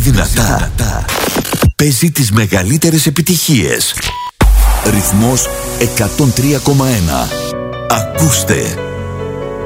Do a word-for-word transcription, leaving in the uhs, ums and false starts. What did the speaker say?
δυνατά. Παίζει τις μεγαλύτερες επιτυχίες. Ρυθμός εκατόν τρία κόμμα ένα. Ακούστε.